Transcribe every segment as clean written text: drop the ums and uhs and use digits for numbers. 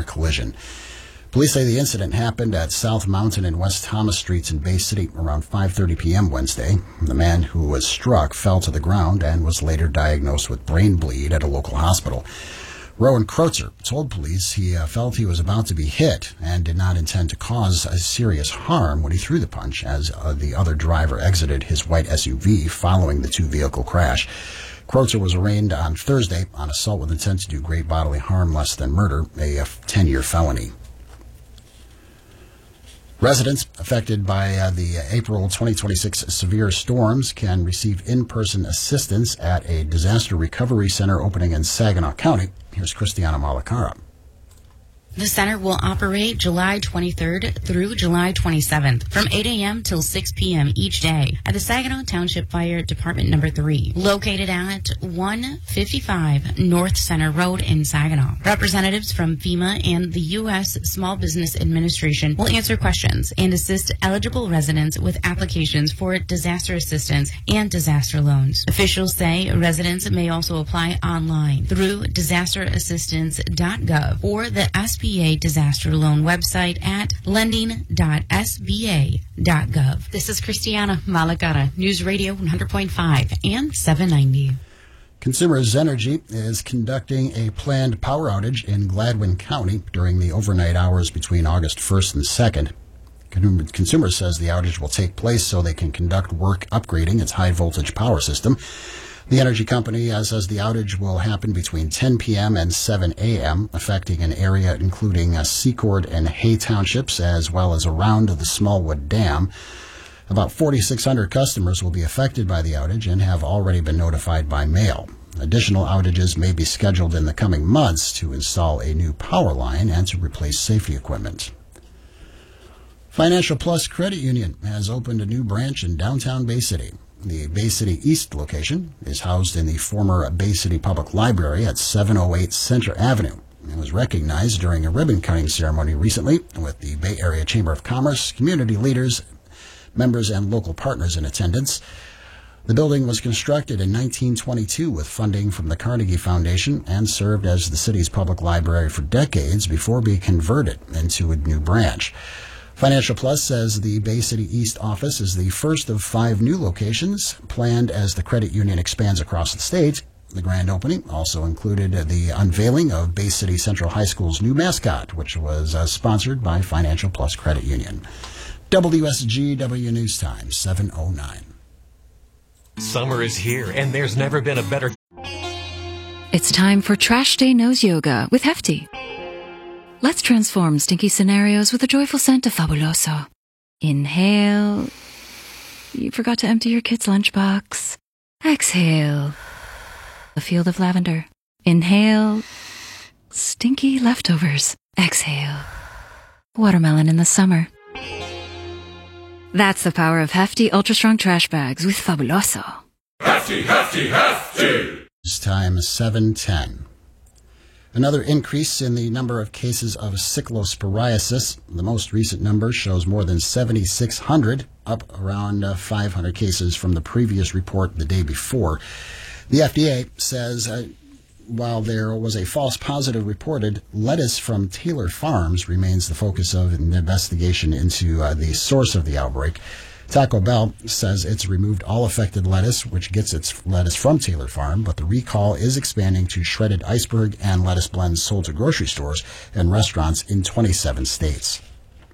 near collision. Police say the incident happened at South Mountain and West Thomas Streets in Bay City around 5:30 p.m. Wednesday. The man who was struck fell to the ground and was later diagnosed with brain bleed at a local hospital. Rowan Kreutzer told police he felt he was about to be hit and did not intend to cause a serious harm when he threw the punch as the other driver exited his white SUV following the two-vehicle crash. Kreutzer was arraigned on Thursday on assault with intent to do great bodily harm less than murder, a 10-year felony. Residents affected by the April 2026 severe storms can receive in-person assistance at a disaster recovery center opening in Saginaw County. Here's Christiana Malacara. The center will operate July 23rd through July 27th from 8 a.m. till 6 p.m. each day at the Saginaw Township Fire Department Number 3, located at 155 North Center Road in Saginaw. Representatives from FEMA and the U.S. Small Business Administration will answer questions and assist eligible residents with applications for disaster assistance and disaster loans. Officials say residents may also apply online through disasterassistance.gov or the SBA disaster loan website at lending.sba.gov. This is Christiana Malacara, News Radio 100.5 and 790. Consumers Energy is conducting a planned power outage in Gladwin County during the overnight hours between August 1st and 2nd. Consumers says the outage will take place so they can conduct work upgrading its high-voltage power system. The energy company says the outage will happen between 10 p.m. and 7 a.m., affecting an area including Secord and Hay Townships, as well as around the Smallwood Dam. About 4,600 customers will be affected by the outage and have already been notified by mail. Additional outages may be scheduled in the coming months to install a new power line and to replace safety equipment. Financial Plus Credit Union has opened a new branch in downtown Bay City. The Bay City East location is housed in the former Bay City Public Library at 708 Center Avenue. It was recognized during a ribbon-cutting ceremony recently with the Bay Area Chamber of Commerce, community leaders, members, and local partners in attendance. The building was constructed in 1922 with funding from the Carnegie Foundation and served as the city's public library for decades before being converted into a new branch. Financial Plus says the Bay City East office is the first of 5 new locations planned as the credit union expands across the state. The grand opening also included the unveiling of Bay City Central High School's new mascot, which was sponsored by Financial Plus Credit Union. WSGW News Time, 7:09. Summer is here, and there's never been a better... It's time for Trash Day Nose Yoga with Hefty. Let's transform stinky scenarios with a joyful scent of Fabuloso. Inhale. You forgot to empty your kid's lunchbox. Exhale. A field of lavender. Inhale. Stinky leftovers. Exhale. Watermelon in the summer. That's the power of Hefty Ultra Strong Trash Bags with Fabuloso. Hefty, Hefty, Hefty! It's time 7:10. Another increase in the number of cases of cyclosporiasis. The most recent number shows more than 7,600, up around 500 cases from the previous report the day before. The FDA says while there was a false positive reported, lettuce from Taylor Farms remains the focus of an investigation into the source of the outbreak. Taco Bell says it's removed all affected lettuce, which gets its lettuce from Taylor Farm, but the recall is expanding to shredded iceberg and lettuce blends sold to grocery stores and restaurants in 27 states.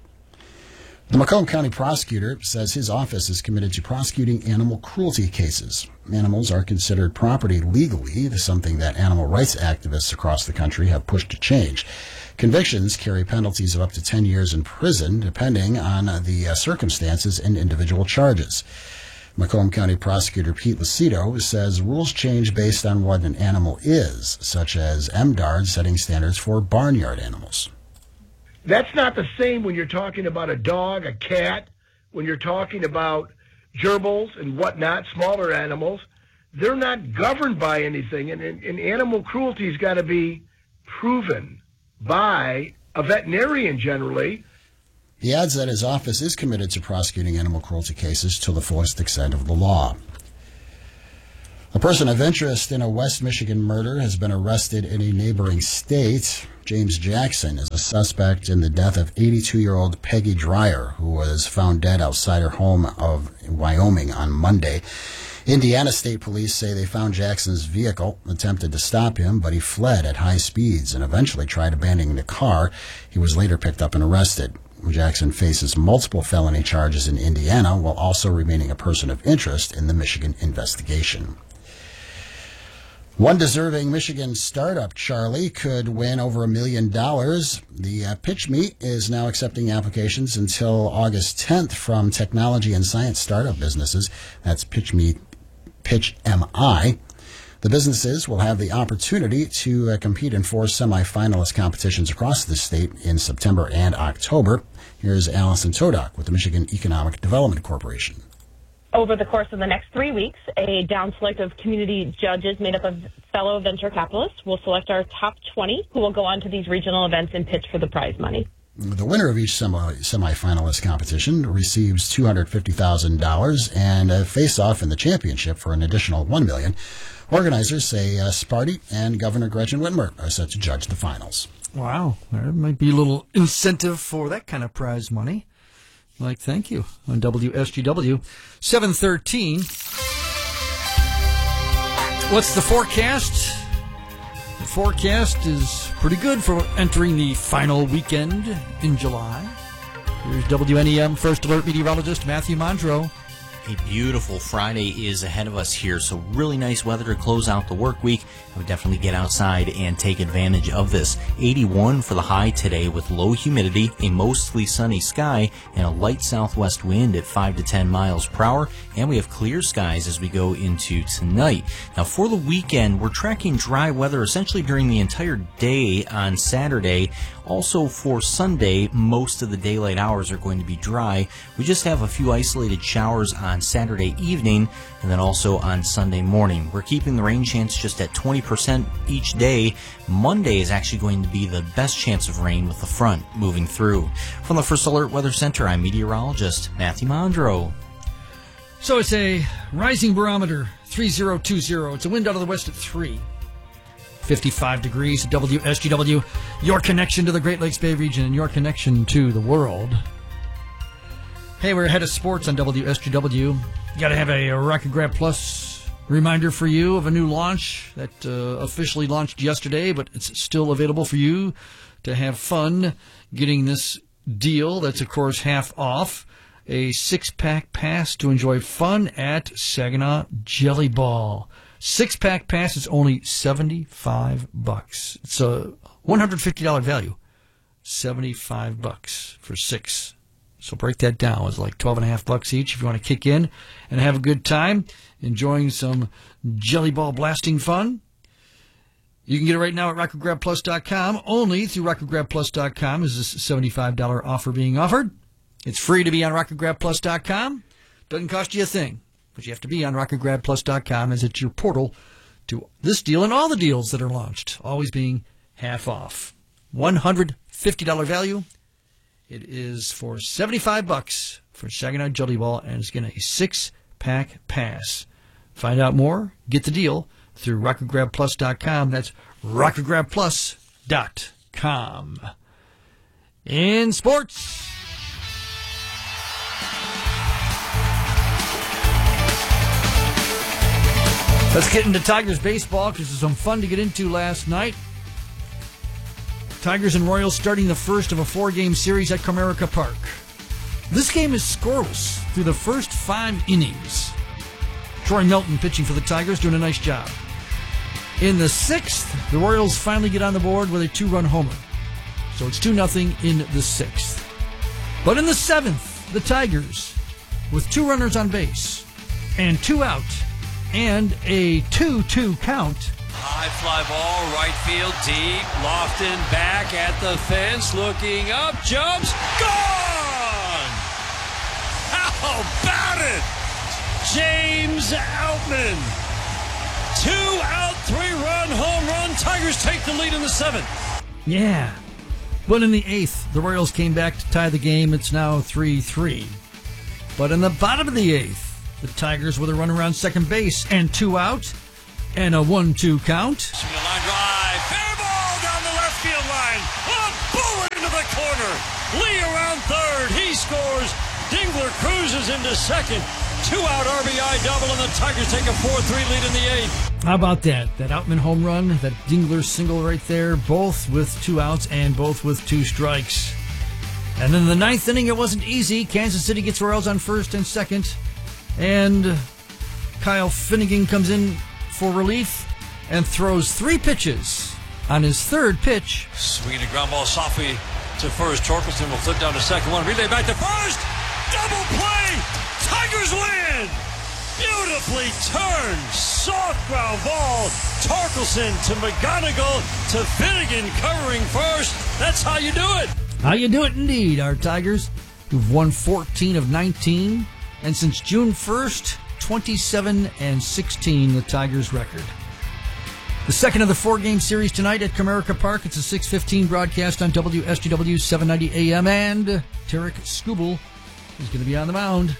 The Macomb County prosecutor says his office is committed to prosecuting animal cruelty cases. Animals are considered property legally, something that animal rights activists across the country have pushed to change. Convictions carry penalties of up to 10 years in prison, depending on the circumstances and individual charges. Macomb County Prosecutor Pete Lucido says rules change based on what an animal is, such as MDARD setting standards for barnyard animals. That's not the same when you're talking about a dog, a cat, when you're talking about gerbils and whatnot, smaller animals. They're not governed by anything, and animal cruelty's got to be proven by a veterinarian generally. He adds that his office is committed to prosecuting animal cruelty cases to the fullest extent of the law. A person of interest in a West Michigan murder has been arrested in a neighboring state. James Jackson is a suspect in the death of 82-year-old Peggy Dreyer, who was found dead outside her home of Wyoming on Monday. Indiana State Police say they found Jackson's vehicle, attempted to stop him, but he fled at high speeds and eventually tried abandoning the car. He was later picked up and arrested. Jackson faces multiple felony charges in Indiana while also remaining a person of interest in the Michigan investigation. One deserving Michigan startup, Charlie, could win over $1 million. The pitch meet is now accepting applications until August 10th from technology and science startup businesses. That's Pitch MI. The businesses will have the opportunity to compete in 4 semifinalist competitions across the state in September and October. Here's Allison Todak with the Michigan Economic Development Corporation. Over the course of the next 3 weeks, a down select of community judges made up of fellow venture capitalists will select our top 20 who will go on to these regional events and pitch for the prize money. The winner of each semifinalist competition receives $250,000 and a face-off in the championship for an additional $1 million. Organizers say Sparty and Governor Gretchen Whitmer are set to judge the finals. Wow, there might be a little incentive for that kind of prize money. Like, thank you on WSGW 713. What's the forecast? The forecast is pretty good for entering the final weekend in July. Here's WNEM First Alert meteorologist Matthew Mondro. A beautiful Friday is ahead of us here, so really nice weather to close out the work week. I would definitely get outside and take advantage of this. 81 for the high today with low humidity, a mostly sunny sky, and a light southwest wind at 5 to 10 miles per hour. And we have clear skies as we go into tonight. Now for the weekend, we're tracking dry weather essentially during the entire day on Saturday. Also for Sunday, most of the daylight hours are going to be dry. We just have a few isolated showers on Saturday evening and then also on Sunday morning. We're keeping the rain chance just at 20% each day. Monday is actually going to be the best chance of rain with the front moving through. From the First Alert Weather Center, I'm meteorologist Matthew Mondro. So it's a rising barometer, 3020. It's a wind out of the west at 3. 55 degrees at WSGW, your connection to the Great Lakes Bay region and your connection to the world. Hey, we're ahead of sports on WSGW. You got to have a Rocket Grab Plus reminder for you of a new launch that officially launched yesterday, but it's still available for you to have fun getting this deal that's, of course, half off. A 6-pack pass to enjoy fun at Saginaw Jelly Ball. 6-pack pass is only $75. It's a $150 value. $75 for 6. So break that down. It's like $12.50 each if you want to kick in and have a good time enjoying some Jelly Ball blasting fun. You can get it right now at RocketGrabPlus.com. Only through RocketGrabPlus.com is this $75 offer being offered. It's free to be on RocketGrabPlus.com. Doesn't cost you a thing. But you have to be on RocketGrabPlus.com as it's your portal to this deal and all the deals that are launched, always being half off. $150 value. It is for $75 for Saginaw Jelly Ball, and it's getting a 6-pack pass. Find out more, get the deal through RocketGrabPlus.com. That's RocketGrabPlus.com. In sports. Let's get into Tigers baseball because there's some fun to get into last night. Tigers and Royals starting the first of a 4-game series at Comerica Park. This game is scoreless through the first 5 innings. Troy Melton pitching for the Tigers, doing a nice job. In the 6th, the Royals finally get on the board with a 2-run homer. So it's 2-0 in the 6th. But in the 7th, the Tigers, with 2 runners on base and 2 out, and a 2-2 count. High fly ball, right field, deep. Lofton back at the fence, looking up, jumps, gone! How about it? James Outman. 2-out, 3-run home run. Tigers take the lead in the 7th. Yeah. But in the 8th, the Royals came back to tie the game. It's now 3-3. But in the bottom of the 8th, The Tigers with a run around second base and 2 out and a 1-2 count. Swing a line drive. Fair ball down the left field line. A bullet into the corner. Lee around third. He scores. Dingler cruises into second. 2-out RBI double, and the Tigers take a 4-3 lead in the 8th. How about that? That Outman home run, that Dingler single right there, both with 2 outs and both with 2 strikes. And then in the 9th inning, it wasn't easy. Kansas City gets Royals on first and second, and Kyle Finnegan comes in for relief and throws 3 pitches. On his 3rd pitch, Swinging a ground ball softly to first. Torkelson will flip down to second. One relay back to first. Double play. Tigers win. Beautifully turned. Soft ground ball. Torkelson to McGonigal to Finnegan covering first. That's how you do it. How you do it indeed, our Tigers, who've won 14 of 19. And since June 1st, 27-16, the Tigers' record. The second of the 4-game series tonight at Comerica Park. It's a 6:15 broadcast on WSGW 790 AM, and Tarek Skubal is going to be on the mound.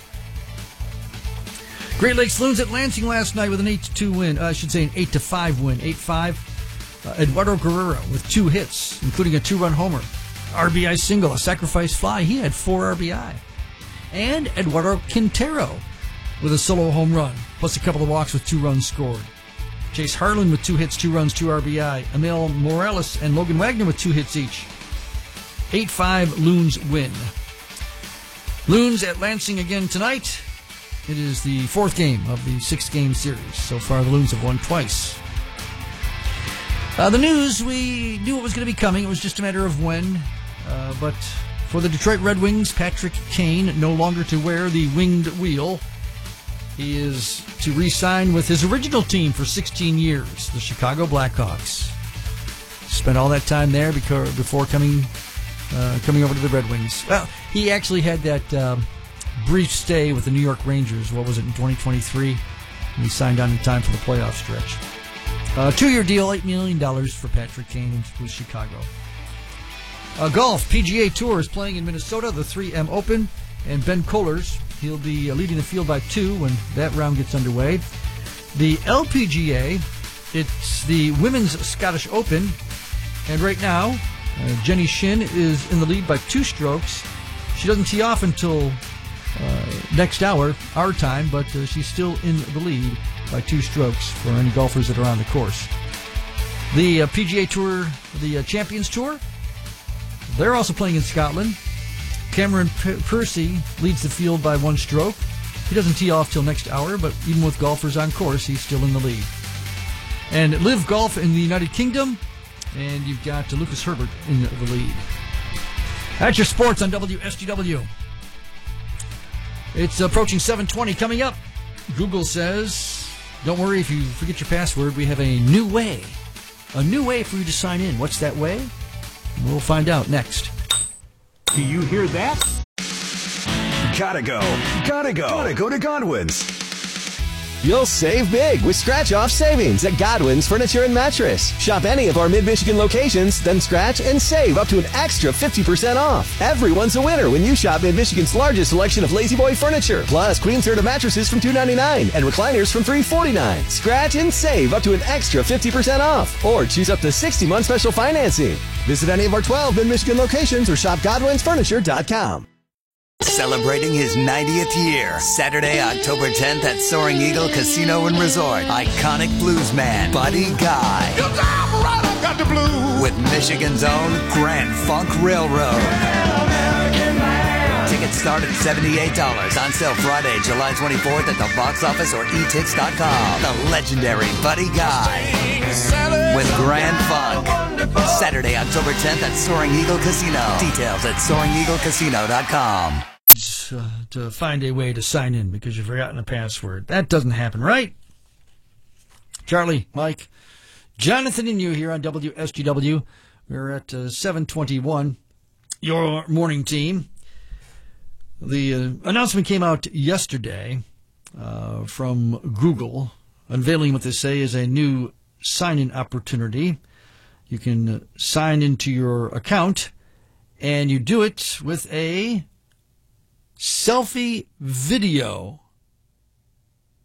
Great Lakes Loons at Lansing last night with an 8-2 win. I should say an 8-5 win. 8-5. Eduardo Guerrero with 2 hits, including a 2-run homer. RBI single, a sacrifice fly. He had 4 RBI. And Eduardo Quintero with a solo home run, plus a couple of walks with 2 runs scored. Chase Harlan with 2 hits, 2 runs, 2 RBI. Emil Morales and Logan Wagner with 2 hits each. 8-5 Loons win. Loons at Lansing again tonight. It is the 4th game of the 6-game series. So far, the Loons have won twice. The news, we knew it was going to be coming. It was just a matter of when. But for the Detroit Red Wings, Patrick Kane no longer to wear the winged wheel. He is to re-sign with his original team for 16 years, the Chicago Blackhawks. Spent all that time there before coming over to the Red Wings. Well, he actually had that brief stay with the New York Rangers. What was it, in 2023? And he signed on in time for the playoff stretch. 2-year deal, $8 million for Patrick Kane with Chicago. Golf, PGA Tour is playing in Minnesota, the 3M Open, and Ben Kohlers, he'll be leading the field by 2 when that round gets underway. The LPGA, it's the Women's Scottish Open, and right now, Jenny Shin is in the lead by 2 strokes. She doesn't tee off until next hour, our time, but she's still in the lead by 2 strokes for any golfers that are on the course. The PGA Tour, the Champions Tour, they're also playing in Scotland. Cameron Percy leads the field by 1 stroke. He doesn't tee off till next hour, but even with golfers on course, he's still in the lead. And Live Golf in the United Kingdom, and you've got Lucas Herbert in the lead. That's your sports on WSGW. It's approaching 7:20. Coming up, Google says, don't worry if you forget your password, we have a new way. A new way for you to sign in. What's that way? We'll find out next. Do you hear that? Gotta go to Godwin's. You'll save big with scratch-off savings at Godwin's Furniture and Mattress. Shop any of our mid-Michigan locations, then scratch and save up to an extra 50% off. Everyone's a winner when you shop mid-Michigan's largest selection of Lazy Boy furniture, plus Queen Serta mattresses from $2.99 and recliners from $3.49. Scratch and save up to an extra 50% off, or choose up to 60-month special financing. Visit any of our 12 mid-Michigan locations or shop GodwinsFurniture.com. Celebrating his 90th year, Saturday, October 10th at Soaring Eagle Casino and Resort. Iconic bluesman Buddy Guy. You damn right I got the blues. With Michigan's own Grand Funk Railroad. Tickets start at $78. On sale Friday, July 24th at the box office or etix.com. The legendary Buddy Guy with Grand Funk. Saturday, October 10th at Soaring Eagle Casino. Details at SoaringEagleCasino.com. To find a way to sign in because you've forgotten a password. That doesn't happen, right? Charlie, Mike, Jonathan, and you here on WSGW. We're at 7:21. Your morning team. The announcement came out yesterday from Google, unveiling what they say is a new sign-in opportunity. You can sign into your account, and you do it with a selfie video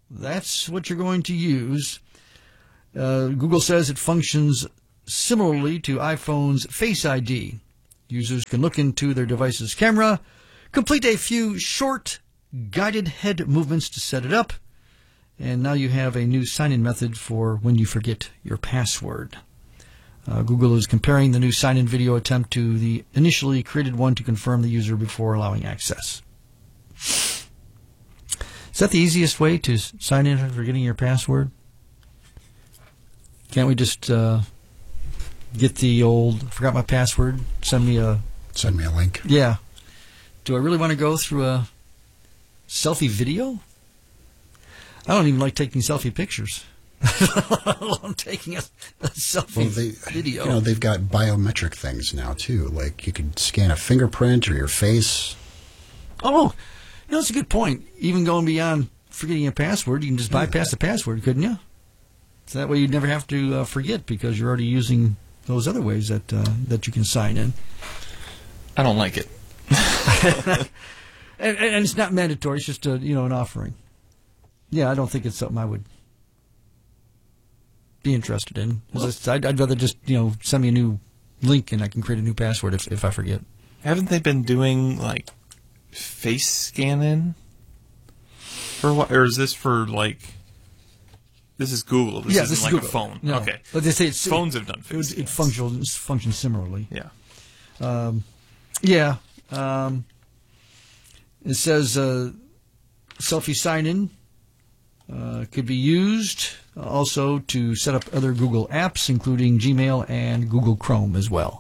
that's what you're going to use. Google says it functions similarly to iPhone's Face ID. Users can look into their device's camera, complete a few short, guided head movements to set it up, and now you have a new sign-in method for when you forget your password. Google is comparing the new sign-in video attempt to the initially created one to confirm the user before allowing access. Is that the easiest way to sign in for forgetting your password? Can't we just get the old forgot my password? Send me a link. Yeah. Do I really want to go through a selfie video? I don't even like taking selfie pictures. I'm taking a selfie video. You know, they've got biometric things now too. Like you could scan a fingerprint or your face. Oh, you know, that's a good point. Even going beyond forgetting a password, you can just bypass the password, couldn't you? So that way you'd never have to forget because you're already using those other ways that you can sign in. I don't like it. and it's not mandatory. It's just an offering. Yeah, I don't think it's something I would be interested in. I'd rather just send me a new link and I can create a new password if I forget. Haven't they been doing like face scanning for what? Or is this for like? This is Google. This isn't like Google. A phone. No. Okay. But they say phones have done face it functions similarly. Yeah. It says selfie sign-in could be used also to set up other Google apps, including Gmail and Google Chrome as well.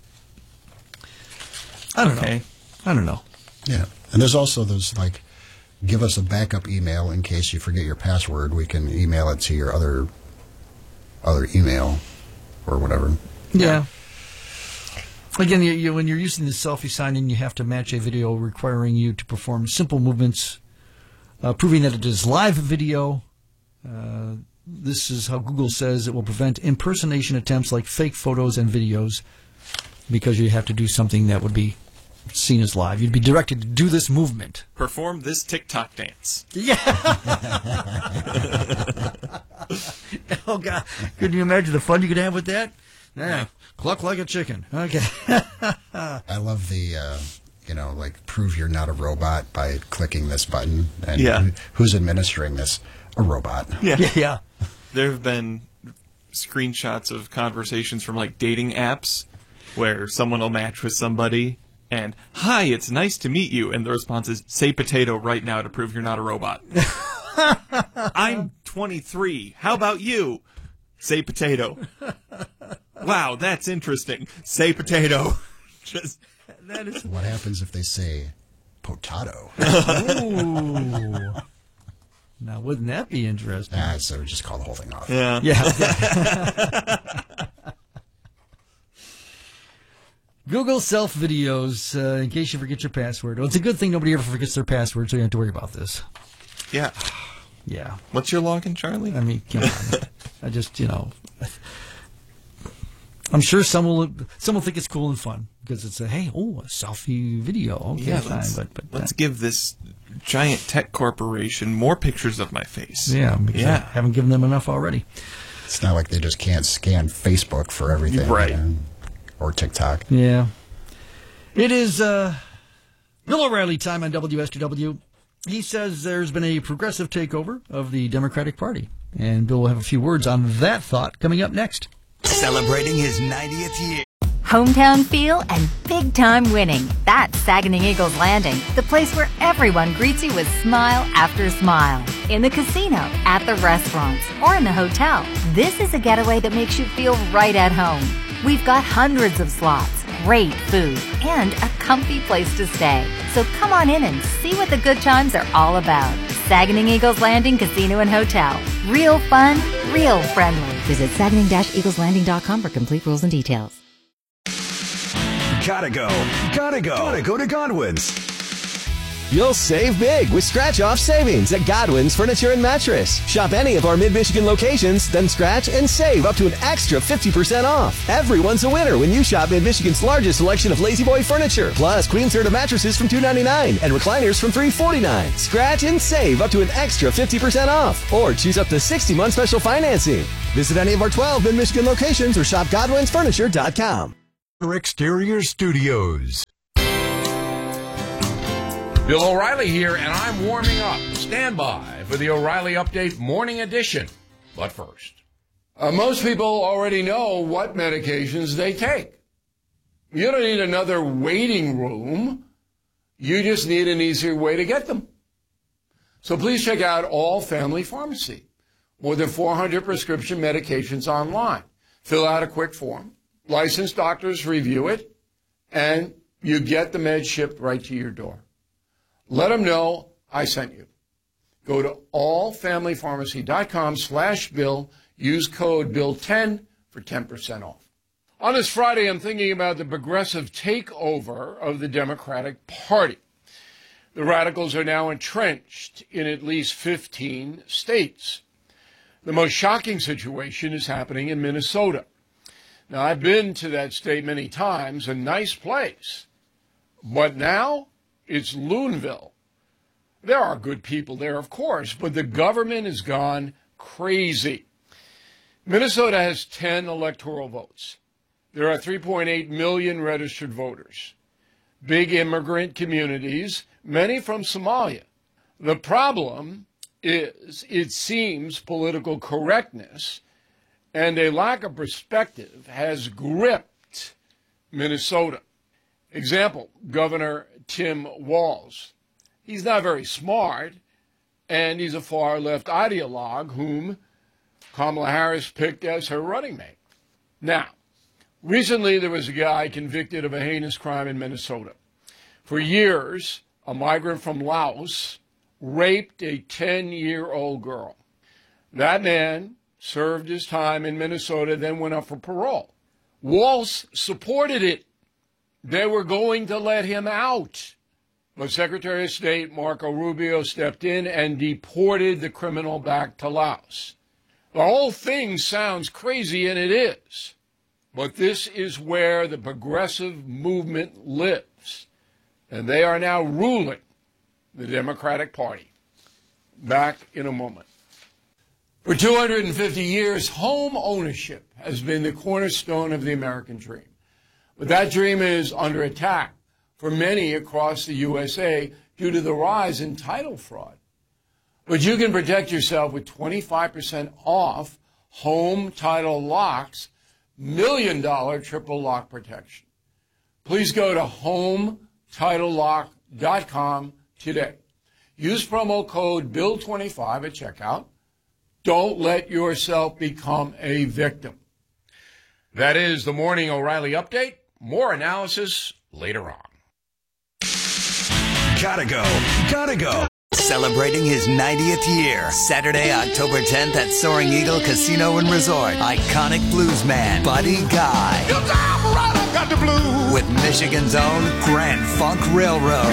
I don't know. Yeah. And there's also those like, give us a backup email in case you forget your password. We can email it to your other email or whatever. Yeah. Again, when you're using the selfie sign-in, you have to match a video requiring you to perform simple movements, proving that it is live video. This is how Google says it will prevent impersonation attempts like fake photos and videos because you have to do something that would be seen as live. You'd be directed to do this movement. Perform this TikTok dance. Yeah. Oh, God. Could you imagine the fun you could have with that? Yeah. Cluck like a chicken. Okay. I love the, like, prove you're not a robot by clicking this button. And who's administering this? A robot. Yeah. There have been screenshots of conversations from, like, dating apps where someone will match with somebody and, hi, it's nice to meet you. And the response is, say potato right now to prove you're not a robot. I'm 23. How about you? Say potato. Wow, that's interesting. Say potato. That is what happens if they say potato. Ooh. Now, wouldn't that be interesting? So just call the whole thing off. Yeah. Google self videos, in case you forget your password. Well, it's a good thing nobody ever forgets their password, so you don't have to worry about this. Yeah. Yeah. What's your login, Charlie? I mean, come on. I just, I'm sure some will think it's cool and fun because it's a selfie video. Okay, yeah, fine. But let's give this giant tech corporation more pictures of my face. Yeah, because I haven't given them enough already. It's not like they just can't scan Facebook for everything. Right. Or TikTok. Yeah. It is Bill O'Reilly time on WSTW. He says there's been a progressive takeover of the Democratic Party. And Bill will have a few words on that thought coming up next. Celebrating his 90th year. Hometown feel and big-time winning. That's Saginaw Eagles Landing, the place where everyone greets you with smile after smile. In the casino, at the restaurants, or in the hotel. This is a getaway that makes you feel right at home. We've got hundreds of slots, great food, and a comfy place to stay. So come on in and see what the good times are all about. Saginaw Eagles Landing Casino and Hotel. Real fun, real friendly. Visit Saginaw-EaglesLanding.com for complete rules and details. Gotta go to Godwin's. You'll save big with scratch-off savings at Godwin's Furniture and Mattress. Shop any of our Mid-Michigan locations, then scratch and save up to an extra 50% off. Everyone's a winner when you shop Mid-Michigan's largest selection of Lazy Boy furniture, plus Queen Serta mattresses from $2.99 and recliners from $3.49. Scratch and save up to an extra 50% off, or choose up to 60-month special financing. Visit any of our 12 Mid-Michigan locations or shop GodwinsFurniture.com. Exterior Studios. Bill O'Reilly here, and I'm warming up. Stand by for the O'Reilly Update Morning Edition. But first, most people already know what medications they take. You don't need another waiting room. You just need an easier way to get them. So please check out All Family Pharmacy. More than 400 prescription medications online. Fill out a quick form. Licensed doctors review it, and you get the meds shipped right to your door. Let them know I sent you. Go to allfamilypharmacy.com/Bill. Use code BILL10 for 10% off. On this Friday, I'm thinking about the progressive takeover of the Democratic Party. The radicals are now entrenched in at least 15 states. The most shocking situation is happening in Minnesota. Now, I've been to that state many times, a nice place. But now it's Loonville. There are good people there, of course, but the government has gone crazy. Minnesota has 10 electoral votes. There are 3.8 million registered voters. Big immigrant communities, many from Somalia. The problem is, it seems, political correctness and a lack of perspective has gripped Minnesota. Example, Governor Tim Walz. He's not very smart, and he's a far-left ideologue whom Kamala Harris picked as her running mate. Now, recently there was a guy convicted of a heinous crime in Minnesota. For years, a migrant from Laos raped a 10-year-old girl. That man served his time in Minnesota, then went up for parole. Walz supported it. They were going to let him out. But Secretary of State Marco Rubio stepped in and deported the criminal back to Laos. The whole thing sounds crazy, and it is. But this is where the progressive movement lives. And they are now ruling the Democratic Party. Back in a moment. For 250 years, home ownership has been the cornerstone of the American dream. But that dream is under attack for many across the USA due to the rise in title fraud. But you can protect yourself with 25% off Home Title Locks $1 million triple lock protection. Please go to HomeTitleLock.com today. Use promo code BILL25 at checkout. Don't let yourself become a victim. That is the Morning O'Reilly Update. More analysis later on. Gotta go. Gotta go. Celebrating his 90th year, Saturday, October 10th at Soaring Eagle Casino and Resort. Iconic bluesman Buddy Guy. You damn right I got the blues. With Michigan's own Grand Funk Railroad.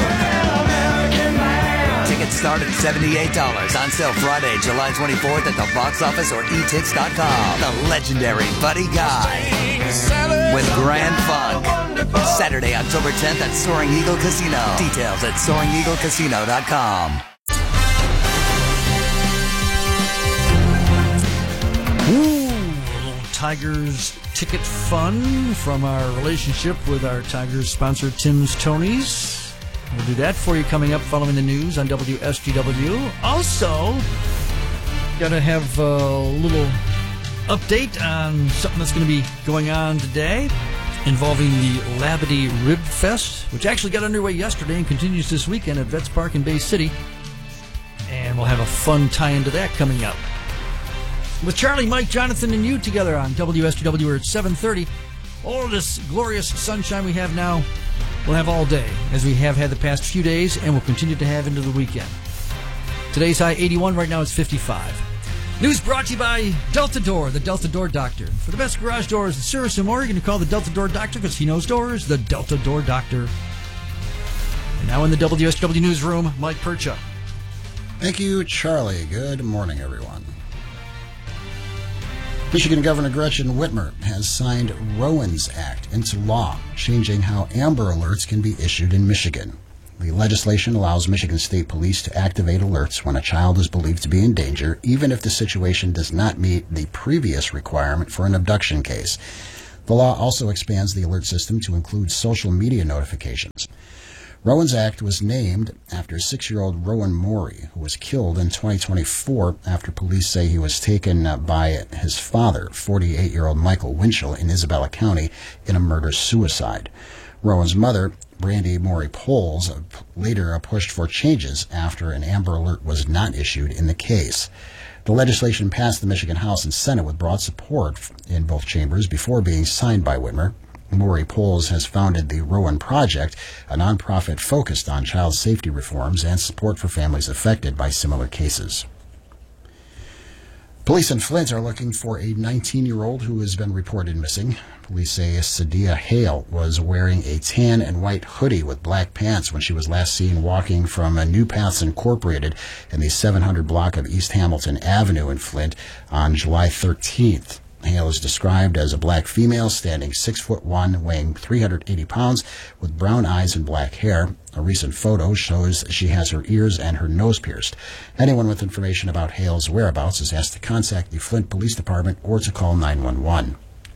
Tickets start at $78. On sale Friday, July 24th at the box office or etix.com. The legendary Buddy Guy. With Grand Funk. Saturday, October 10th at Soaring Eagle Casino. Details at SoaringEagleCasino.com. Ooh, a little Tigers ticket fun from our relationship with our Tigers sponsor, Tim's Tony's. We'll do that for you coming up following the news on WSGW. Also, got to have a little update on something that's going to be going on today involving the Labadee Rib Fest, which actually got underway yesterday and continues this weekend at Vets Park in Bay City. And we'll have a fun tie-in to that coming up. With Charlie, Mike, Jonathan, and you together on WSGW, we're at 7:30. All of this glorious sunshine we have now, we'll have all day, as we have had the past few days, and we'll continue to have into the weekend. Today's high 81, right now it's 55. News brought to you by Delta Door, the Delta Door Doctor. For the best garage doors in Sarasota, you're going to call the Delta Door Doctor because he knows doors, the Delta Door Doctor. And now in the WSW Newsroom, Mike Percha. Thank you, Charlie. Good morning, everyone. Michigan Governor Gretchen Whitmer has signed Rowan's Act into law, changing how Amber Alerts can be issued in Michigan. The legislation allows Michigan State Police to activate alerts when a child is believed to be in danger, even if the situation does not meet the previous requirement for an abduction case. The law also expands the alert system to include social media notifications. Rowan's Act was named after 6-year-old Rowan Morey, who was killed in 2024 after police say he was taken by his father, 48-year-old Michael Winchell, in Isabella County in a murder-suicide. Rowan's mother, Brandy Morey Poles, later pushed for changes after an Amber Alert was not issued in the case. The legislation passed the Michigan House and Senate with broad support in both chambers before being signed by Whitmer. Morey Poles has founded the Rowan Project, a nonprofit focused on child safety reforms and support for families affected by similar cases. Police in Flint are looking for a 19-year-old who has been reported missing. Police say Sadia Hale was wearing a tan and white hoodie with black pants when she was last seen walking from New Paths Incorporated in the 700 block of East Hamilton Avenue in Flint on July 13th. Hale is described as a black female, standing 6'1", weighing 380 pounds, with brown eyes and black hair. A recent photo shows she has her ears and her nose pierced. Anyone with information about Hale's whereabouts is asked to contact the Flint Police Department or to call 911.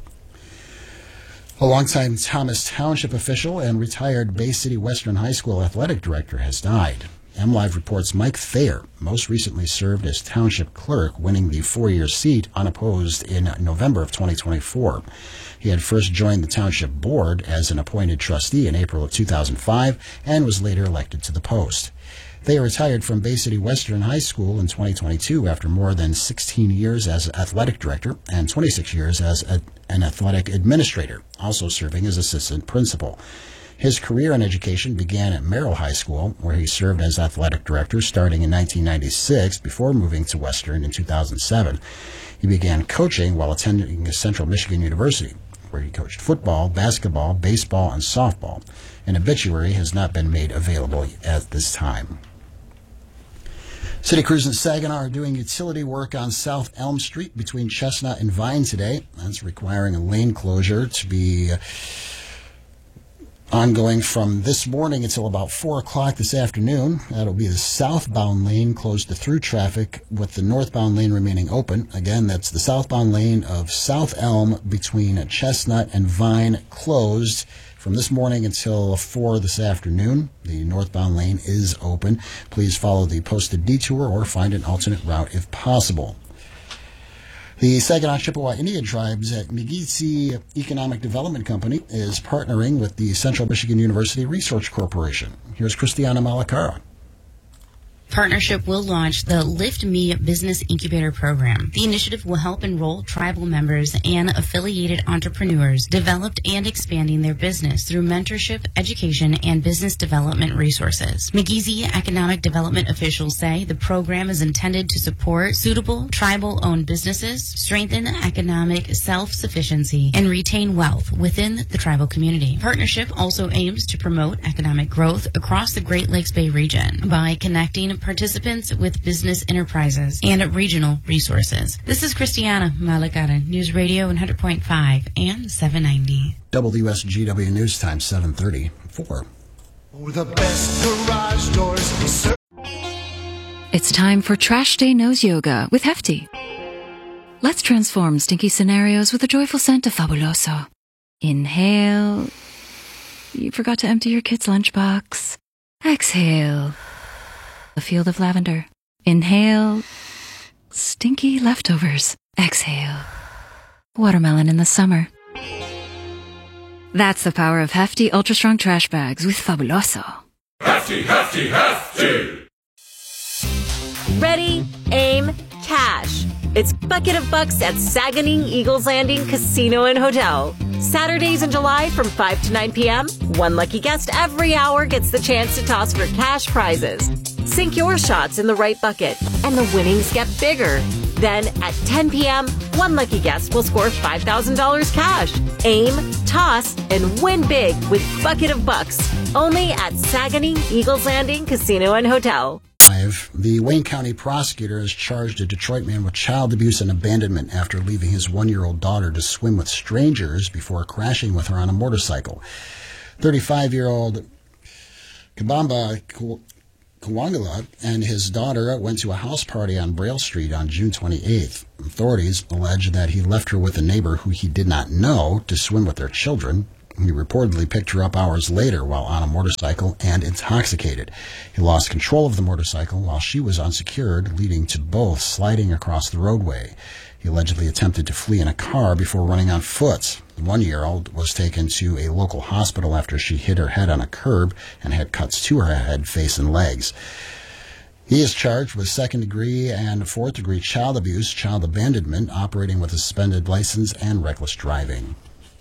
A longtime Thomas Township official and retired Bay City Western High School athletic director has died. MLive reports Mike Thayer most recently served as township clerk, winning the 4-year seat unopposed in November of 2024. He had first joined the township board as an appointed trustee in April of 2005 and was later elected to the post. Thayer retired from Bay City Western High School in 2022 after more than 16 years as athletic director and 26 years as an athletic administrator, also serving as assistant principal. His career in education began at Merrill High School, where he served as athletic director starting in 1996 before moving to Western in 2007. He began coaching while attending Central Michigan University, where he coached football, basketball, baseball, and softball. An obituary has not been made available at this time. City crews in Saginaw are doing utility work on South Elm Street between Chestnut and Vine today. That's requiring a lane closure to be ongoing from this morning until about 4 o'clock this afternoon. That'll be the southbound lane closed to through traffic, with the northbound lane remaining open. Again, that's the southbound lane of South Elm between Chestnut and Vine closed from this morning until 4 this afternoon. The northbound lane is open. Please follow the posted detour or find an alternate route if possible. The Saginaw Chippewa Indian Tribes at Migizi Economic Development Company is partnering with the Central Michigan University Research Corporation. Here's Christiana Malacara. Partnership will launch the Lift Me Business Incubator Program. The initiative will help enroll tribal members and affiliated entrepreneurs, developed and expanding their business through mentorship, education, and business development resources. Migizi Economic Development officials say the program is intended to support suitable tribal-owned businesses, strengthen economic self-sufficiency, and retain wealth within the tribal community. Partnership also aims to promote economic growth across the Great Lakes Bay region by connecting participants with business enterprises and regional resources. This is Christiana Malacara, News Radio 100.5 and 790. WSGW News Time 7:34. Oh, the best garage doors. It's time for Trash Day Nose Yoga with Hefty. Let's transform stinky scenarios with a joyful scent of Fabuloso. Inhale. You forgot to empty your kid's lunchbox. Exhale. A field of lavender. Inhale. Stinky leftovers. Exhale. Watermelon in the summer. That's the power of Hefty Ultra Strong Trash Bags with Fabuloso. Hefty, hefty, hefty. Ready, aim, cash. It's Bucket of Bucks at Saganing Eagles Landing Casino and Hotel. Saturdays in July from 5 to 9 p.m. One lucky guest every hour gets the chance to toss for cash prizes. Sink your shots in the right bucket, and the winnings get bigger. Then at 10 p.m., one lucky guest will score $5,000 cash. Aim, toss, and win big with Bucket of Bucks. Only at Saganing Eagles Landing Casino and Hotel. The Wayne County prosecutor has charged a Detroit man with child abuse and abandonment after leaving his 1-year-old daughter to swim with strangers before crashing with her on a motorcycle. 35-year-old Kabamba Kawangala and his daughter went to a house party on Braille Street on June 28th. Authorities allege that he left her with a neighbor who he did not know to swim with their children. He reportedly picked her up hours later while on a motorcycle and intoxicated. He lost control of the motorcycle while she was unsecured, leading to both sliding across the roadway. He allegedly attempted to flee in a car before running on foot. The 1-year-old was taken to a local hospital after she hit her head on a curb and had cuts to her head, face, and legs. He is charged with second-degree and fourth-degree child abuse, child abandonment, operating with a suspended license, and reckless driving.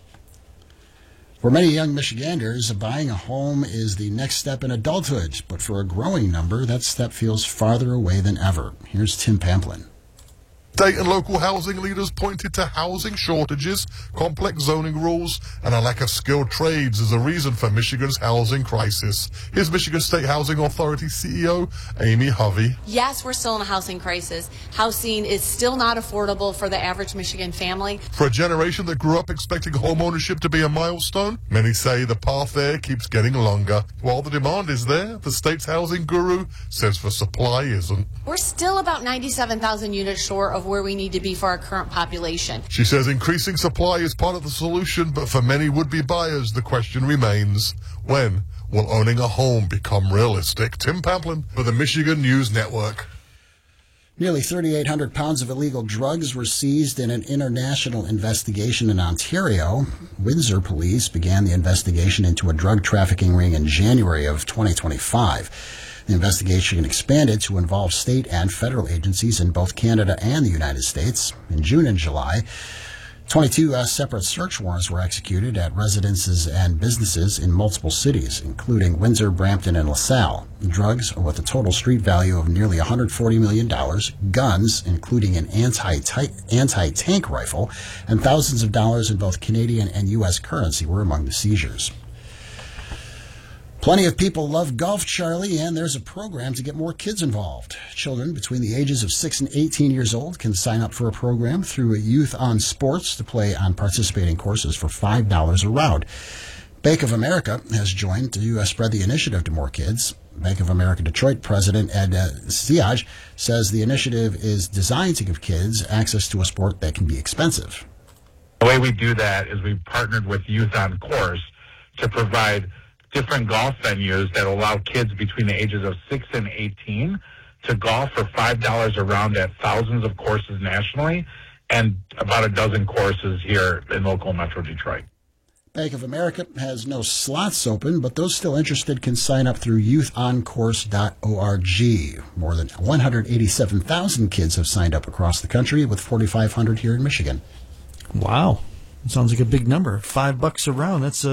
For many young Michiganders, buying a home is the next step in adulthood, but for a growing number, that step feels farther away than ever. Here's Tim Pamplin. State and local housing leaders pointed to housing shortages, complex zoning rules, and a lack of skilled trades as a reason for Michigan's housing crisis. Here's Michigan State Housing Authority CEO Amy Hovey. Yes, we're still in a housing crisis. Housing is still not affordable for the average Michigan family. For a generation that grew up expecting home ownership to be a milestone, many say the path there keeps getting longer. While the demand is there, the state's housing guru says the supply isn't. We're still about 97,000 units short of where we need to be for our current population. She says increasing supply is part of the solution, but for many would-be buyers, the question remains, when will owning a home become realistic? Tim Pamplin for the Michigan News Network. Nearly 3,800 pounds of illegal drugs were seized in an international investigation in Ontario. Windsor police began the investigation into a drug trafficking ring in January of 2025. The investigation expanded to involve state and federal agencies in both Canada and the United States. In June and July, 22 separate search warrants were executed at residences and businesses in multiple cities, including Windsor, Brampton, and LaSalle. Drugs with a total street value of nearly $140 million, guns, including an anti-tank rifle, and thousands of dollars in both Canadian and U.S. currency were among the seizures. Plenty of people love golf, Charlie, and there's a program to get more kids involved. Children between the ages of 6 and 18 years old can sign up for a program through Youth on Sports to play on participating courses for $5 a round. Bank of America has joined to spread the initiative to more kids. Bank of America Detroit President Ed Siage says the initiative is designed to give kids access to a sport that can be expensive. The way we do that is we've partnered with Youth on Course to provide different golf venues that allow kids between the ages of 6 and 18 to golf for $5 a round at thousands of courses nationally and about a dozen courses here in local Metro Detroit. Bank of America has no slots open, but those still interested can sign up through youthoncourse.org. More than 187,000 kids have signed up across the country, with 4,500 here in Michigan. Wow. That sounds like a big number. $5 a round. That's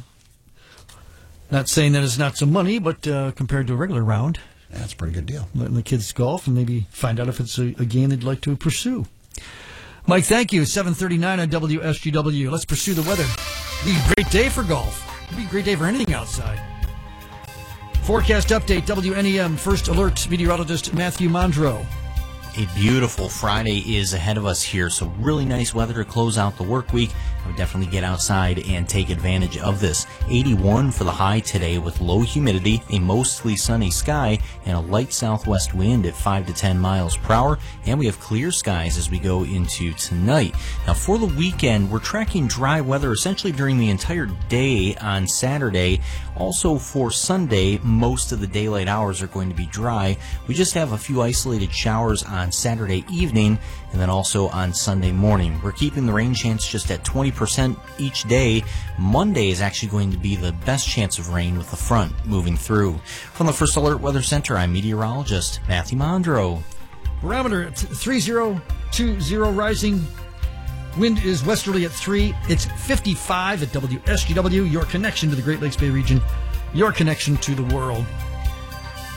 not saying that it's not some money, but compared to a regular round, that's a pretty good deal. Letting the kids golf and maybe find out if it's a game they'd like to pursue. Mike, thank you. 7:39 on WSGW. Let's pursue the weather. It'll be a great day for golf. It'll be a great day for anything outside. Forecast update, WNEM First Alert meteorologist Matthew Mondro. A beautiful Friday is ahead of us here, so really nice weather to close out the work week. I would definitely get outside and take advantage of this. 81 for the high today with low humidity, a mostly sunny sky, and a light southwest wind at 5 to 10 miles per hour. And we have clear skies as we go into tonight. Now for the weekend, we're tracking dry weather essentially during the entire day on Saturday. Also for Sunday, most of the daylight hours are going to be dry. We just have a few isolated showers on Saturday evening and then also on Sunday morning. We're keeping the rain chance just at 20% each day. Monday is actually going to be the best chance of rain with the front moving through. From the First Alert Weather Center, I'm meteorologist Matthew Mondro. Barometer at 3020 rising. Wind is westerly at 3. It's 55 at WSGW, your connection to the Great Lakes Bay region, your connection to the world.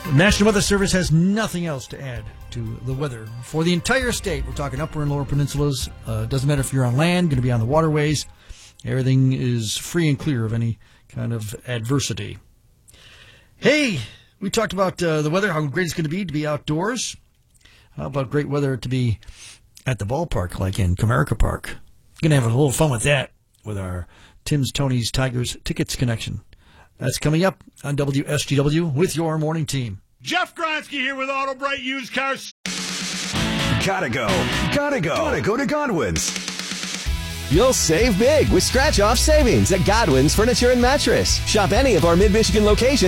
The National Weather Service has nothing else to add to the weather for the entire state. We're talking upper and lower peninsulas. Doesn't matter if you're on land, going to be on the waterways. Everything is free and clear of any kind of adversity. Hey, we talked about the weather, how great it's going to be outdoors. How about great weather to be at the ballpark, like in Comerica Park? Going to have a little fun with that with our Tim's, Tony's, Tigers Tickets Connection. That's coming up on WSGW with your morning team. Jeff Gronsky here with Auto Bright Used Cars. Gotta go to Godwin's. You'll save big with scratch-off savings at Godwin's Furniture and Mattress. Shop any of our Mid-Michigan locations